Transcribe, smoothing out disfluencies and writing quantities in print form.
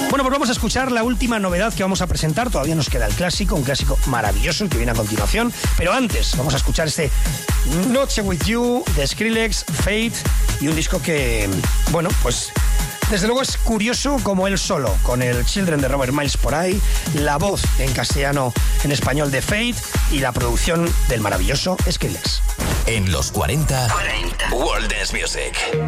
Bueno, pues vamos a escuchar la última novedad que vamos a presentar. Todavía nos queda el clásico, un clásico maravilloso, el que viene a continuación. Pero antes, vamos a escuchar este Noche With You de Skrillex, Fate, y un disco que, bueno, pues desde luego es curioso como él solo, con el Children de Robert Miles por ahí, la voz en castellano, en español de Fate y la producción del maravilloso Skrillex. En los 40, World Dance Music.